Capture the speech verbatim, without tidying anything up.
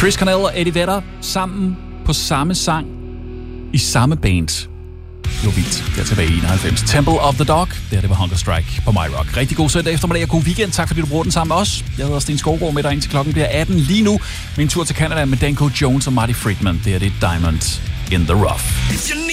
Chris Cornell og Eddie Vedder sammen på samme sang i samme band. Det var vildt. Der tilbage i enoghalvfems. Temple of the Dog. Det her, det var Hunger Strike på My Rock. Rigtig god søndag eftermiddag og god weekend. Tak fordi du bruger den sammen med os. Jeg hedder Sten Skovgaard med dig indtil klokken bliver atten lige nu. Min tur til Canada med Danko Jones og Marty Friedman. Det her, det er Diamond in the Rough.